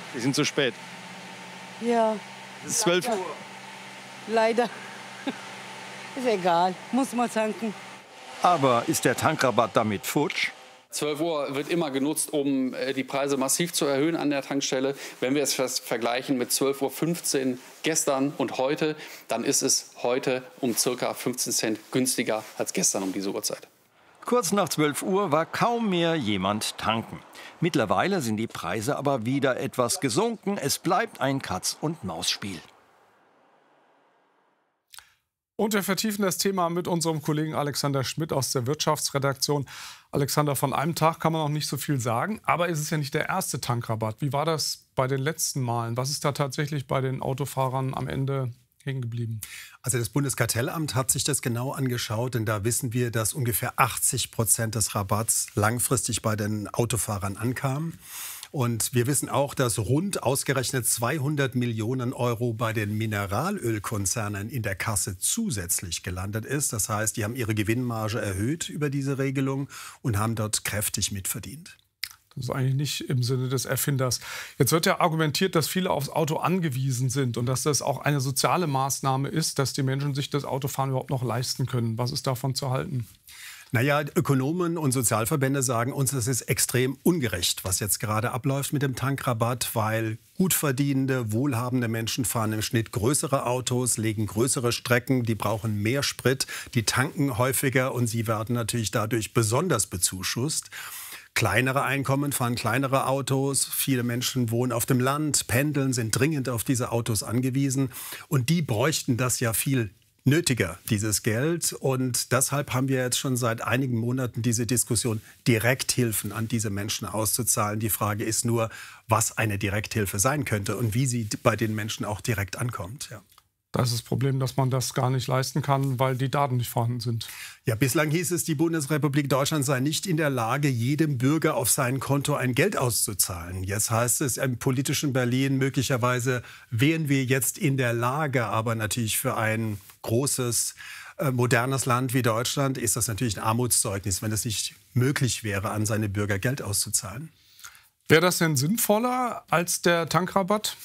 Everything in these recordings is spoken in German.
Sie sind zu spät. Ja. Es ist 12 Uhr. Leider. Ist egal, muss man tanken. Aber ist der Tankrabatt damit futsch? 12 Uhr wird immer genutzt, um die Preise massiv zu erhöhen an der Tankstelle. Wenn wir es vergleichen mit 12:15 Uhr gestern und heute, dann ist es heute um ca. 15 Cent günstiger als gestern um diese Uhrzeit. Kurz nach 12 Uhr war kaum mehr jemand tanken. Mittlerweile sind die Preise aber wieder etwas gesunken. Es bleibt ein Katz-und-Maus-Spiel. Und wir vertiefen das Thema mit unserem Kollegen Alexander Schmidt aus der Wirtschaftsredaktion. Alexander, von einem Tag kann man noch nicht so viel sagen, aber es ist ja nicht der erste Tankrabatt. Wie war das bei den letzten Malen? Was ist da tatsächlich bei den Autofahrern am Ende hängen geblieben? Also das Bundeskartellamt hat sich das genau angeschaut, denn da wissen wir, dass ungefähr 80% des Rabatts langfristig bei den Autofahrern ankamen. Und wir wissen auch, dass rund ausgerechnet 200 Millionen Euro bei den Mineralölkonzernen in der Kasse zusätzlich gelandet ist. Das heißt, die haben ihre Gewinnmarge erhöht über diese Regelung und haben dort kräftig mitverdient. Das ist eigentlich nicht im Sinne des Erfinders. Jetzt wird ja argumentiert, dass viele aufs Auto angewiesen sind und dass das auch eine soziale Maßnahme ist, dass die Menschen sich das Autofahren überhaupt noch leisten können. Was ist davon zu halten? Naja, Ökonomen und Sozialverbände sagen uns, es ist extrem ungerecht, was jetzt gerade abläuft mit dem Tankrabatt, weil gut verdienende, wohlhabende Menschen fahren im Schnitt größere Autos, legen größere Strecken, die brauchen mehr Sprit, die tanken häufiger und sie werden natürlich dadurch besonders bezuschusst. Kleinere Einkommen fahren kleinere Autos, viele Menschen wohnen auf dem Land, pendeln, sind dringend auf diese Autos angewiesen und die bräuchten das ja viel nötiger, dieses Geld. Und deshalb haben wir jetzt schon seit einigen Monaten diese Diskussion, Direkthilfen an diese Menschen auszuzahlen. Die Frage ist nur, was eine Direkthilfe sein könnte und wie sie bei den Menschen auch direkt ankommt. Ja. Das ist das Problem, dass man das gar nicht leisten kann, weil die Daten nicht vorhanden sind. Ja, bislang hieß es, die Bundesrepublik Deutschland sei nicht in der Lage, jedem Bürger auf sein Konto ein Geld auszuzahlen. Jetzt heißt es im politischen Berlin, möglicherweise wären wir jetzt in der Lage, aber natürlich für ein großes, modernes Land wie Deutschland ist das natürlich ein Armutszeugnis, wenn es nicht möglich wäre, an seine Bürger Geld auszuzahlen. Wäre das denn sinnvoller als der Tankrabatt?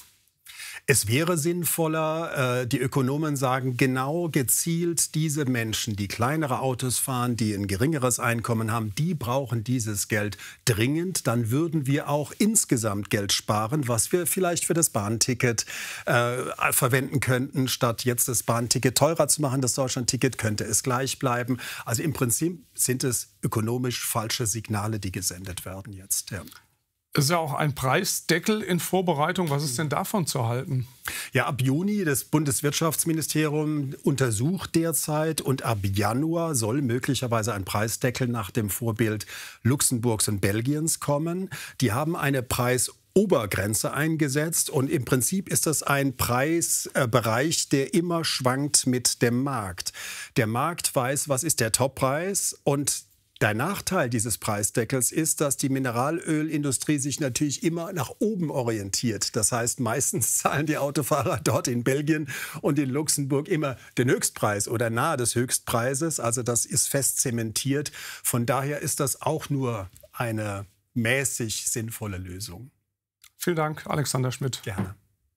Es wäre sinnvoller, die Ökonomen sagen, genau gezielt diese Menschen, die kleinere Autos fahren, die ein geringeres Einkommen haben, die brauchen dieses Geld dringend. Dann würden wir auch insgesamt Geld sparen, was wir vielleicht für das Bahnticket verwenden könnten. Statt jetzt das Bahnticket teurer zu machen, das Deutschlandticket, könnte es gleich bleiben. Also im Prinzip sind es ökonomisch falsche Signale, die gesendet werden jetzt. Ja. Es ist ja auch ein Preisdeckel in Vorbereitung. Was ist denn davon zu halten? Ja, ab Juni, das Bundeswirtschaftsministerium untersucht derzeit und ab Januar soll möglicherweise ein Preisdeckel nach dem Vorbild Luxemburgs und Belgiens kommen. Die haben eine Preisobergrenze eingesetzt und im Prinzip ist das ein Preisbereich, der immer schwankt mit dem Markt. Der Markt weiß, was ist der Toppreis und der Nachteil dieses Preisdeckels ist, dass die Mineralölindustrie sich natürlich immer nach oben orientiert. Das heißt, meistens zahlen die Autofahrer dort in Belgien und in Luxemburg immer den Höchstpreis oder nahe des Höchstpreises. Also das ist fest zementiert. Von daher ist das auch nur eine mäßig sinnvolle Lösung. Vielen Dank, Alexander Schmidt. Gerne.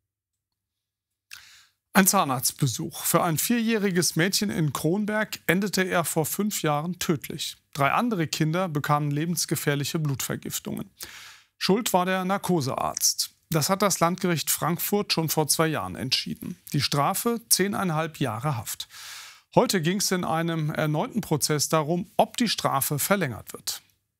Ein Zahnarztbesuch. Für ein 4-jähriges Mädchen in Kronberg endete er vor 5 Jahren tödlich. 3 andere Kinder bekamen lebensgefährliche Blutvergiftungen. Schuld war der Narkosearzt. Das hat das Landgericht Frankfurt schon vor 2 Jahren entschieden. Die Strafe 10,5 Jahre Haft. Heute ging es in einem erneuten Prozess darum, ob die Strafe verlängert wird.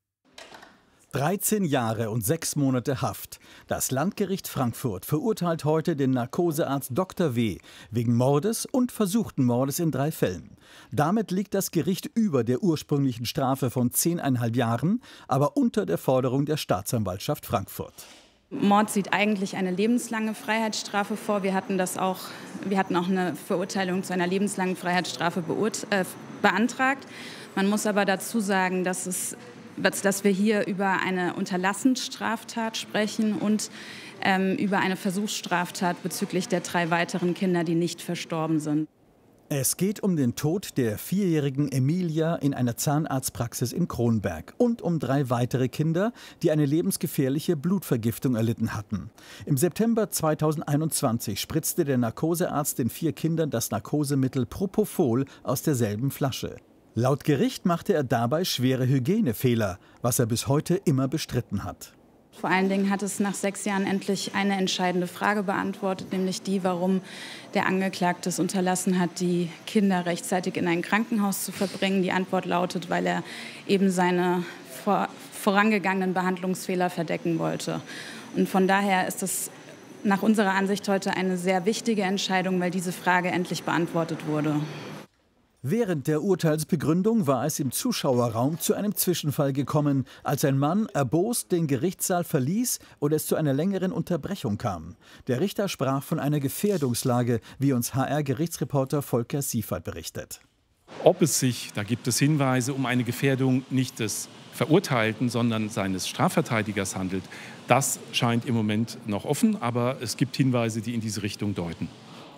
13 Jahre und 6 Monate Haft. Das Landgericht Frankfurt verurteilt heute den Narkosearzt Dr. W. wegen Mordes und versuchten Mordes in 3 Fällen. Damit liegt das Gericht über der ursprünglichen Strafe von 10,5 Jahren, aber unter der Forderung der Staatsanwaltschaft Frankfurt. Mord sieht eigentlich eine lebenslange Freiheitsstrafe vor. Wir hatten auch eine Verurteilung zu einer lebenslangen Freiheitsstrafe beantragt. Man muss aber dazu sagen, dass wir hier über eine Unterlassensstraftat sprechen und über eine Versuchsstraftat bezüglich der 3 weiteren Kinder, die nicht verstorben sind. Es geht um den Tod der 4-jährigen Emilia in einer Zahnarztpraxis in Kronberg und um 3 weitere Kinder, die eine lebensgefährliche Blutvergiftung erlitten hatten. Im September 2021 spritzte der Narkosearzt den 4 Kindern das Narkosemittel Propofol aus derselben Flasche. Laut Gericht machte er dabei schwere Hygienefehler, was er bis heute immer bestritten hat. Vor allen Dingen hat es nach 6 Jahren endlich eine entscheidende Frage beantwortet, nämlich die, warum der Angeklagte es unterlassen hat, die Kinder rechtzeitig in ein Krankenhaus zu verbringen. Die Antwort lautet, weil er eben seine vorangegangenen Behandlungsfehler verdecken wollte. Und von daher ist es nach unserer Ansicht heute eine sehr wichtige Entscheidung, weil diese Frage endlich beantwortet wurde. Während der Urteilsbegründung war es im Zuschauerraum zu einem Zwischenfall gekommen, als ein Mann erbost den Gerichtssaal verließ oder es zu einer längeren Unterbrechung kam. Der Richter sprach von einer Gefährdungslage, wie uns HR-Gerichtsreporter Volker Siefert berichtet. Ob es sich, da gibt es Hinweise, um eine Gefährdung nicht des Verurteilten, sondern seines Strafverteidigers handelt, das scheint im Moment noch offen, aber es gibt Hinweise, die in diese Richtung deuten.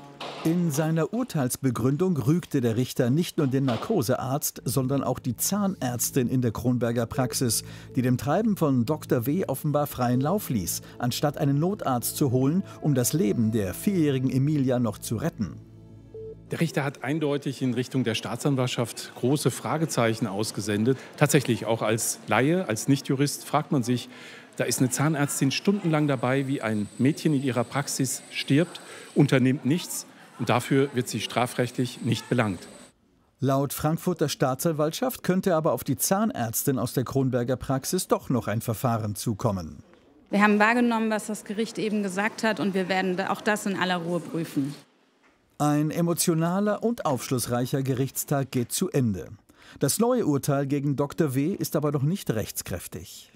In seiner Urteilsbegründung rügte der Richter nicht nur den Narkosearzt, sondern auch die Zahnärztin in der Kronberger Praxis, die dem Treiben von Dr. W. offenbar freien Lauf ließ, anstatt einen Notarzt zu holen, um das Leben der 4-jährigen Emilia noch zu retten. Der Richter hat eindeutig in Richtung der Staatsanwaltschaft große Fragezeichen ausgesendet. Tatsächlich auch als Laie, als Nichtjurist fragt man sich, da ist eine Zahnärztin stundenlang dabei, wie ein Mädchen in ihrer Praxis stirbt, unternimmt nichts. Und dafür wird sie strafrechtlich nicht belangt. Laut Frankfurter Staatsanwaltschaft könnte aber auf die Zahnärztin aus der Kronberger Praxis doch noch ein Verfahren zukommen. Wir haben wahrgenommen, was das Gericht eben gesagt hat, und wir werden auch das in aller Ruhe prüfen. Ein emotionaler und aufschlussreicher Gerichtstag geht zu Ende. Das neue Urteil gegen Dr. W. ist aber noch nicht rechtskräftig.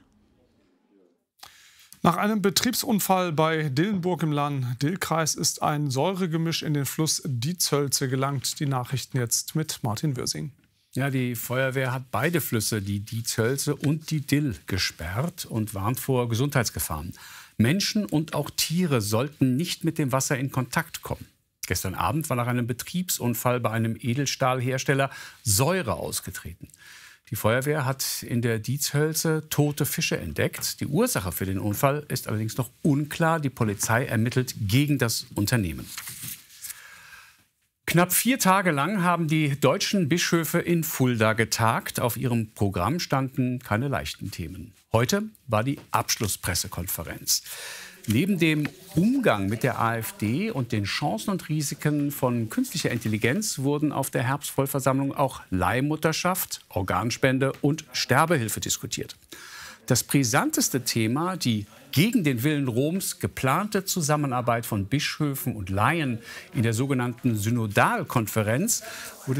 Nach einem Betriebsunfall bei Dillenburg im Lahn-Dill-Kreis ist ein Säuregemisch in den Fluss Dietshölze gelangt. Die Nachrichten jetzt mit Martin Würsing. Ja, die Feuerwehr hat beide Flüsse, die Dietshölze und die Dill, gesperrt und warnt vor Gesundheitsgefahren. Menschen und auch Tiere sollten nicht mit dem Wasser in Kontakt kommen. Gestern Abend war nach einem Betriebsunfall bei einem Edelstahlhersteller Säure ausgetreten. Die Feuerwehr hat in der Dietshölze tote Fische entdeckt. Die Ursache für den Unfall ist allerdings noch unklar. Die Polizei ermittelt gegen das Unternehmen. Knapp 4 Tage lang haben die deutschen Bischöfe in Fulda getagt. Auf ihrem Programm standen keine leichten Themen. Heute war die Abschlusspressekonferenz. Neben dem Umgang mit der AfD und den Chancen und Risiken von künstlicher Intelligenz wurden auf der Herbstvollversammlung auch Leihmutterschaft, Organspende und Sterbehilfe diskutiert. Das brisanteste Thema, die gegen den Willen Roms geplante Zusammenarbeit von Bischöfen und Laien in der sogenannten Synodalkonferenz, wurde